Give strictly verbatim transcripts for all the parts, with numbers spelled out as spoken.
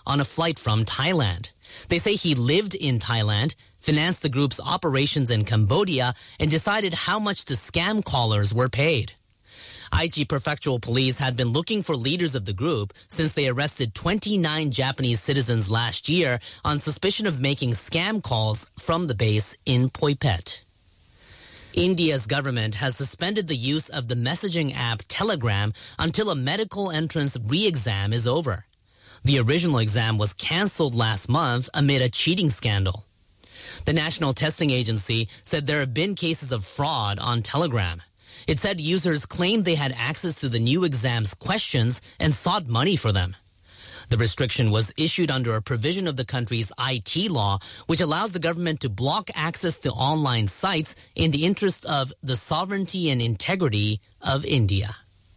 on a flight from Thailand. They say he lived in Thailand, financed the group's operations in Cambodia, and decided how much the scam callers were paid. Aichi Prefectural Police had been looking for leaders of the group since they arrested twenty-nine Japanese citizens last year on suspicion of making scam calls from the base in Poipet. India's government has suspended the use of the messaging app Telegram until a medical entrance re-exam is over. The original exam was cancelled last month amid a cheating scandal. The National Testing Agency said there have been cases of fraud on Telegram. It said users claimed they had access to the new exam's questions and sought money for them. The restriction was issued under a provision of the country's I T law, which allows the government to block access to online sites in the interest of the sovereignty and integrity of India.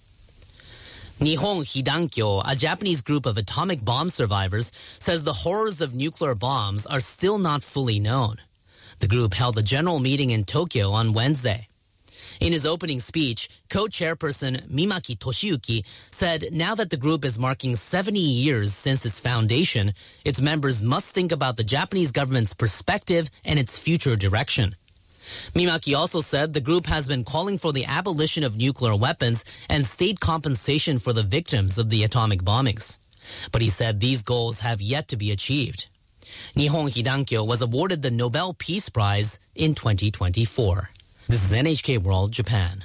Nihon Hidankyo, a Japanese group of atomic bomb survivors, says the horrors of nuclear bombs are still not fully known. The group held a general meeting in Tokyo on Wednesday. In his opening speech, co-chairperson Mimaki Toshiyuki said now that the group is marking seventy years since its foundation, its members must think about the Japanese government's perspective and its future direction. Mimaki also said the group has been calling for the abolition of nuclear weapons and state compensation for the victims of the atomic bombings. But he said these goals have yet to be achieved. Nihon Hidankyo was awarded the Nobel Peace Prize in twenty twenty-four. This is N H K World Japan.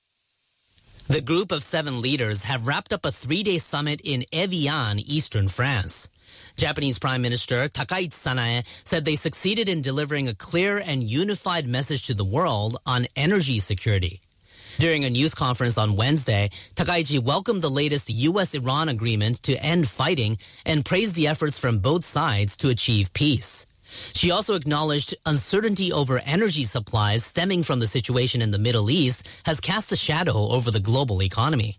The group of seven leaders have wrapped up a three-day summit in Evian, eastern France. Japanese Prime Minister Takaichi Sanae said they succeeded in delivering a clear and unified message to the world on energy security. During a news conference on Wednesday, Takaichi welcomed the latest U S Iran agreement to end fighting and praised the efforts from both sides to achieve peace. She also acknowledged uncertainty over energy supplies stemming from the situation in the Middle East has cast a shadow over the global economy.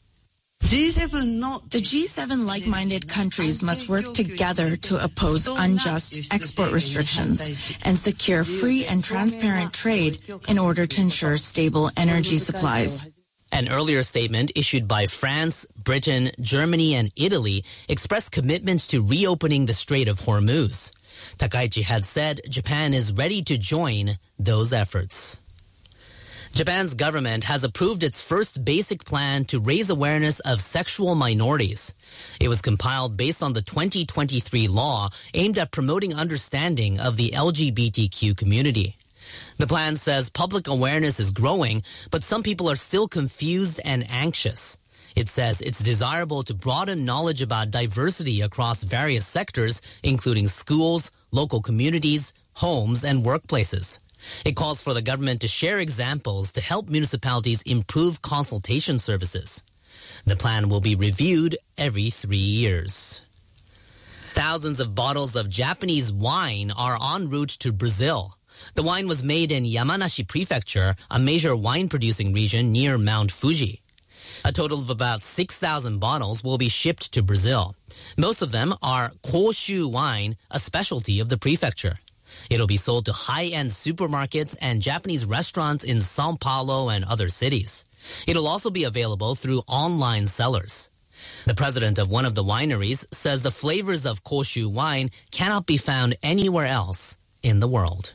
The G seven like-minded countries must work together to oppose unjust export restrictions and secure free and transparent trade in order to ensure stable energy supplies. An earlier statement issued by France, Britain, Germany, and Italy expressed commitments to reopening the Strait of Hormuz. Takaichi had said Japan is ready to join those efforts. Japan's government has approved its first basic plan to raise awareness of sexual minorities. It was compiled based on the twenty twenty-three law aimed at promoting understanding of the L G B T Q community. The plan says public awareness is growing, but some people are still confused and anxious. It says it's desirable to broaden knowledge about diversity across various sectors, including schools, local communities, homes, and workplaces. It calls for the government to share examples to help municipalities improve consultation services. The plan will be reviewed every three years. Thousands of bottles of Japanese wine are en route to Brazil. The wine was made in Yamanashi Prefecture, a major wine-producing region near Mount Fuji. A total of about six thousand bottles will be shipped to Brazil. Most of them are Koshu wine, a specialty of the prefecture. It'll be sold to high-end supermarkets and Japanese restaurants in São Paulo and other cities. It'll also be available through online sellers. The president of one of the wineries says the flavors of Koshu wine cannot be found anywhere else in the world.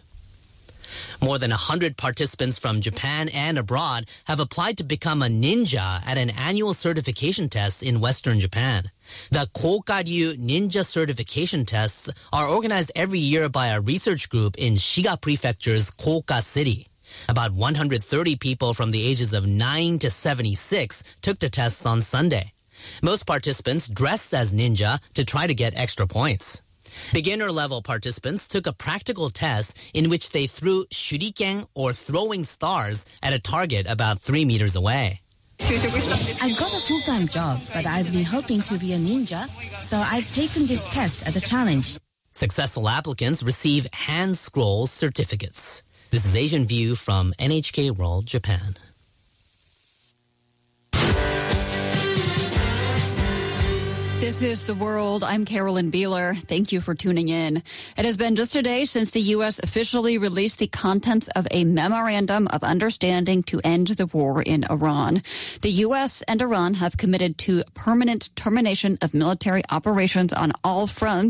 More than one hundred participants from Japan and abroad have applied to become a ninja at an annual certification test in Western Japan. The Kokaryu Ninja Certification Tests are organized every year by a research group in Shiga Prefecture's Koka City. About one hundred thirty people from the ages of nine to seventy-six took the tests on Sunday. Most participants dressed as ninja to try to get extra points. Beginner-level participants took a practical test in which they threw shuriken or throwing stars at a target about three meters away. I've got a full-time job, but I've been hoping to be a ninja, so I've taken this test as a challenge. Successful applicants receive hand scroll certificates. This is Asian View from N H K World Japan. This is The World. I'm Carolyn Beeler. Thank you for tuning in. It has been just a day since the U S officially released the contents of a memorandum of understanding to end the war in Iran. The U S and Iran have committed to permanent termination of military operations on all fronts